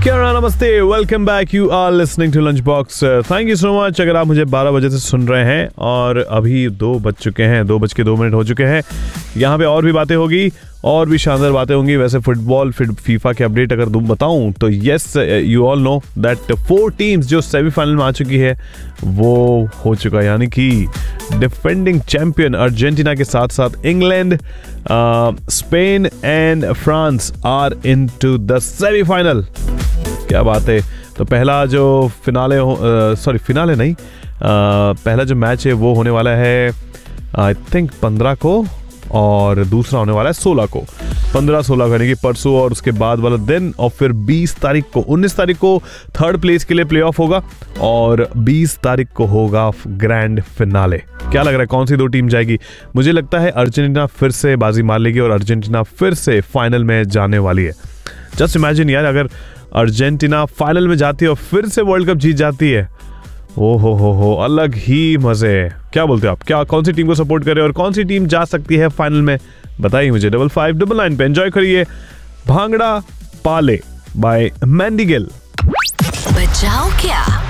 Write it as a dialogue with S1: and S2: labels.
S1: नमस्कार, नमस्ते, welcome back. You are listening to lunch box. Thank you so much अगर आप मुझे 12 बजे से सुन रहे हैं और अभी 2 बज चुके हैं, 2:02 हो चुके हैं। यहाँ पे और भी बातें होगी और भी शानदार बातें होंगी। वैसे फुटबॉल फीफा के अपडेट अगर तुम बताऊं तो yes, you all know that 4 teams जो सेमीफाइनल में आ चुकी है वो हो चुका है, यानी कि डिफेंडिंग चैंपियन अर्जेंटीना के साथ साथ England, Spain and France are into the semifinal. क्या बात है। तो पहला जो फिनाले नहीं, पहला जो मैच है वो होने वाला है आई थिंक 15 को और दूसरा होने वाला है 16 को। 15-16 यानी कि परसों और उसके बाद वाला दिन, और फिर 19 तारीख को थर्ड प्लेस के लिए प्लेऑफ होगा और 20 तारीख को होगा ग्रैंड फिनाले। क्या लग रहा है कौन सी 2 टीम जाएगी? मुझे लगता है अर्जेंटीना फिर से बाजी मार लेगी और अर्जेंटीना फिर से फाइनल में जाने वाली है। जस्ट इमेजिन यार, अगर अर्जेंटीना फाइनल में जाती है और फिर से वर्ल्ड कप जीत जाती है, ओ हो, अलग ही मजे। क्या बोलते हो आप? क्या कौन सी टीम को सपोर्ट करें और कौन सी टीम जा सकती है फाइनल में? बताइए मुझे। 5599 पे एंजॉय करिए भांगड़ा पाले बाय मैंडी गिल।
S2: बचाओ क्या?